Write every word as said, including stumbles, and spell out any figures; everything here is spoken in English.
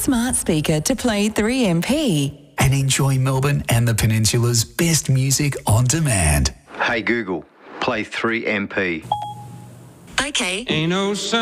smart speaker to play three M P. And enjoy Melbourne and the Peninsula's best music on demand. Hey Google, play three M P. Okay. Ain't no sun